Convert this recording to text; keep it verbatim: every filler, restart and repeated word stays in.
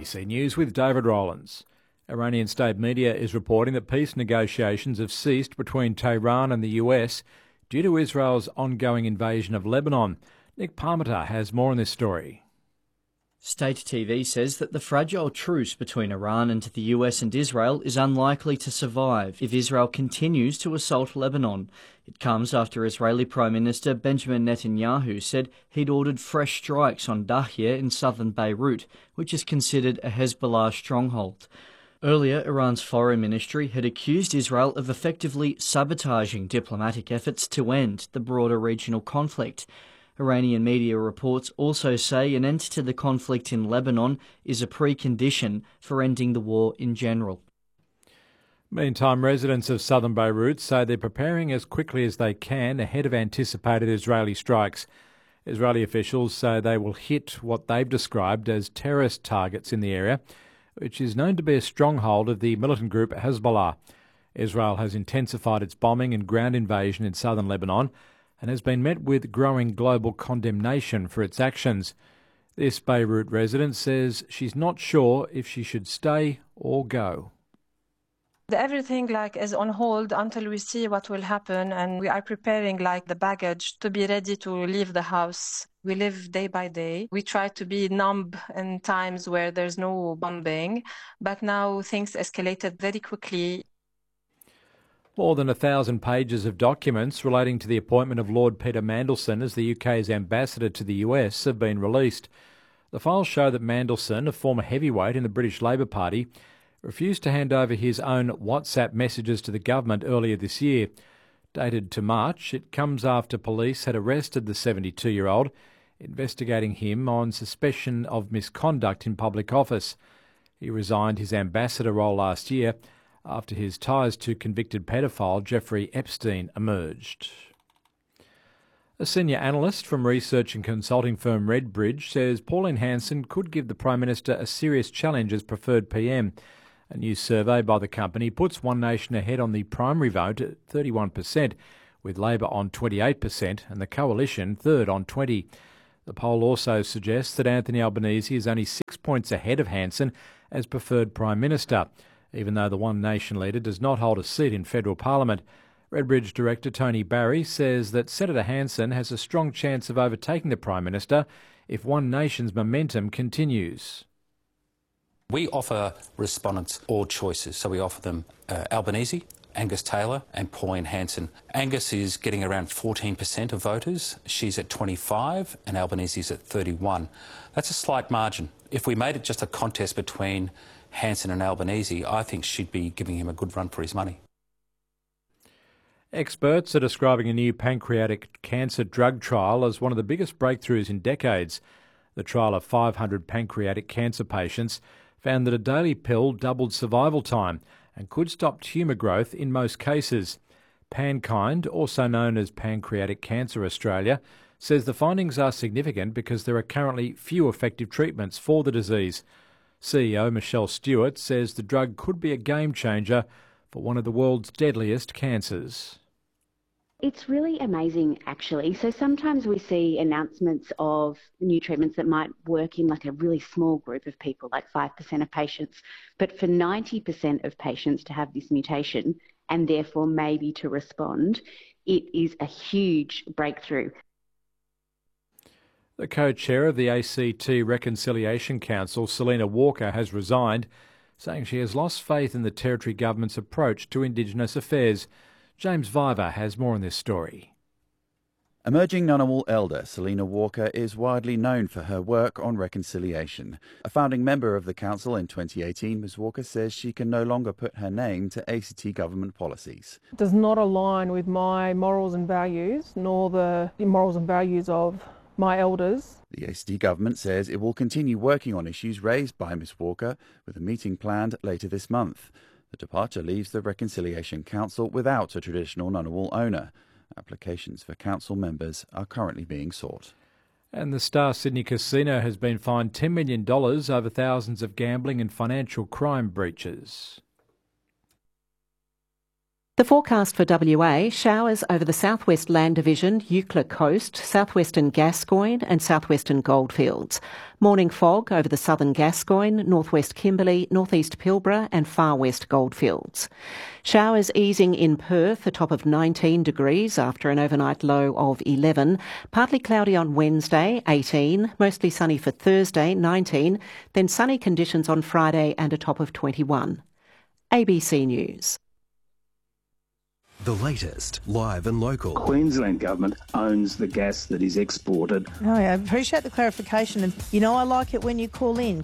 C News with David Rowlands. Iranian state media is reporting that peace negotiations have ceased between Tehran and the U S due to Israel's ongoing invasion of Lebanon. Nick Parmenter has more on this story. State T V says that the fragile truce between Iran and the U S and Israel is unlikely to survive if Israel continues to assault Lebanon. It comes after Israeli Prime Minister Benjamin Netanyahu said he'd ordered fresh strikes on Dahya in southern Beirut, which is considered a Hezbollah stronghold. Earlier, Iran's foreign ministry had accused Israel of effectively sabotaging diplomatic efforts to end the broader regional conflict. Iranian media reports also say an end to the conflict in Lebanon is a precondition for ending the war in general. Meantime, residents of southern Beirut say they're preparing as quickly as they can ahead of anticipated Israeli strikes. Israeli officials say they will hit what they've described as terrorist targets in the area, which is known to be a stronghold of the militant group Hezbollah. Israel has intensified its bombing and ground invasion in southern Lebanon and has been met with growing global condemnation for its actions. This Beirut resident says she's not sure if she should stay or go. Everything like is on hold until we see what will happen, and we are preparing like the baggage to be ready to leave the house. We live day by day. We try to be numb in times where there's no bombing, but now things escalated very quickly. More than a thousand pages of documents relating to the appointment of Lord Peter Mandelson as the U K's ambassador to the U S have been released. The files show that Mandelson, a former heavyweight in the British Labor Party, refused to hand over his own WhatsApp messages to the government earlier this year. Dated to March, it comes after police had arrested the seventy-two-year-old, investigating him on suspicion of misconduct in public office. He resigned his ambassador role last year after his ties to convicted pedophile Jeffrey Epstein emerged. A senior analyst from research and consulting firm Redbridge says Pauline Hanson could give the Prime Minister a serious challenge as preferred P M. A new survey by the company puts One Nation ahead on the primary vote at thirty-one percent, with Labor on twenty-eight percent and the Coalition third on twenty percent. The poll also suggests that Anthony Albanese is only six points ahead of Hanson as preferred Prime Minister, even though the One Nation leader does not hold a seat in federal parliament. Redbridge director Tony Barry says that Senator Hanson has a strong chance of overtaking the Prime Minister if One Nation's momentum continues. We offer respondents all choices, so we offer them uh, Albanese, Angus Taylor and Pauline Hanson. Angus is getting around fourteen percent of voters, she's at twenty-five and Albanese's at thirty-one. That's a slight margin. If we made it just a contest between Hanson and Albanese, I think she'd be giving him a good run for his money. Experts are describing a new pancreatic cancer drug trial as one of the biggest breakthroughs in decades. The trial of five hundred pancreatic cancer patients found that a daily pill doubled survival time and could stop tumour growth in most cases. PanKind, also known as Pancreatic Cancer Australia, says the findings are significant because there are currently few effective treatments for the disease. C E O Michelle Stewart says the drug could be a game changer for one of the world's deadliest cancers. It's really amazing, actually. So sometimes we see announcements of new treatments that might work in like a really small group of people, like five percent of patients. But for ninety percent of patients to have this mutation and therefore maybe to respond, it is a huge breakthrough. The co-chair of the A C T Reconciliation Council, Selina Walker, has resigned, saying she has lost faith in the Territory Government's approach to Indigenous affairs. James Viver has more on this story. Emerging Ngunnawal elder Selina Walker is widely known for her work on reconciliation. A founding member of the council in twenty eighteen, Miz Walker says she can no longer put her name to A C T government policies. It does not align with my morals and values, nor the morals and values of my elders. The A C T government says it will continue working on issues raised by Miz Walker, with a meeting planned later this month. The departure leaves the Reconciliation Council without a traditional Ngunnawal owner. Applications for council members are currently being sought. And the Star Sydney Casino has been fined ten million dollars over thousands of gambling and financial crime breaches. The forecast for W A: showers over the southwest Land Division, Eucla Coast, southwestern Gascoyne and southwestern Goldfields. Morning fog over the southern Gascoyne, northwest Kimberley, northeast Pilbara and far west Goldfields. Showers easing in Perth, a top of nineteen degrees after an overnight low of eleven. Partly cloudy on Wednesday, eighteen. Mostly sunny for Thursday, nineteen. Then sunny conditions on Friday and a top of twenty-one. A B C News. The latest, live and local. Queensland Government owns the gas that is exported. Oh, yeah, I appreciate the clarification. And, you know, I like it when you call in.